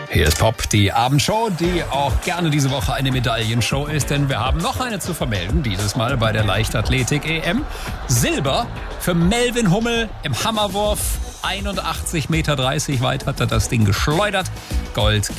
Hier ist Pop, die Abendshow, die auch gerne diese Woche eine Medaillenshow ist, denn wir haben noch eine zu vermelden, dieses Mal bei der Leichtathletik-EM. Silber für Melvin Hummel im Hammerwurf. 81,30 Meter weit hat er das Ding geschleudert. Gold